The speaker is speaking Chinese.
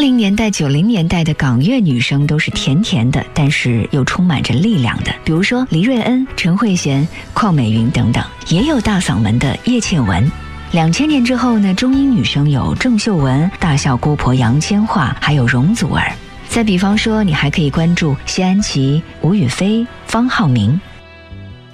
80年代、90年代的港乐女生都是甜甜的，但是又充满着力量的，比如说黎瑞恩、陈慧娴、邝美云等等，也有大嗓门的叶倩文。2000年之后呢，中音女生有郑秀文、大笑姑婆杨千嬅，还有容祖儿。再比方说，你还可以关注谢安琪、吴雨霏、方浩明。